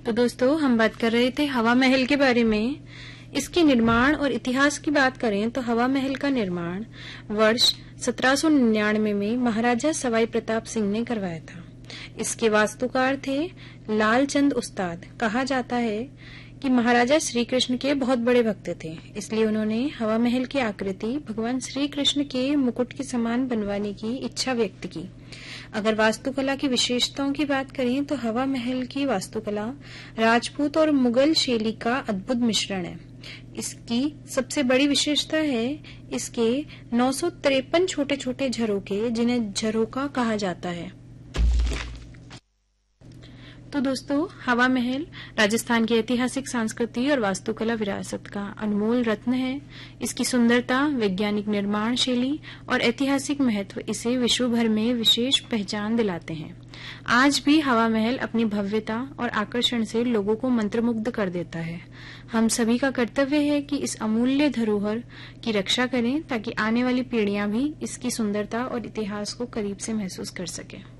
तो दोस्तों हम बात कर रहे थे हवा महल के बारे में। इसके निर्माण और इतिहास की बात करें तो हवा महल का निर्माण वर्ष 1799 में महाराजा सवाई प्रताप सिंह ने करवाया था। इसके वास्तुकार थे लालचंद उस्ताद। कहा जाता है कि महाराजा श्री कृष्ण के बहुत बड़े भक्त थे, इसलिए उन्होंने हवा महल की आकृति भगवान श्री कृष्ण के मुकुट के समान बनवाने की इच्छा व्यक्त की। अगर वास्तुकला की विशेषताओं की बात करें तो हवा महल की वास्तुकला राजपूत और मुगल शैली का अद्भुत मिश्रण है। इसकी सबसे बड़ी विशेषता है इसके 953 छोटे छोटे झरोखे, जिन्हें झरोखा कहा जाता है। तो दोस्तों, हवा महल राजस्थान की ऐतिहासिक, सांस्कृतिक और वास्तुकला विरासत का अनमोल रत्न है। इसकी सुंदरता, वैज्ञानिक निर्माण शैली और ऐतिहासिक महत्व इसे विश्व भर में विशेष पहचान दिलाते हैं। आज भी हवा महल अपनी भव्यता और आकर्षण से लोगों को मंत्रमुग्ध कर देता है। हम सभी का कर्तव्य है कि इस अमूल्य धरोहर की रक्षा करें, ताकि आने वाली पीढ़ियां भी इसकी सुंदरता और इतिहास को करीब से महसूस कर सकें।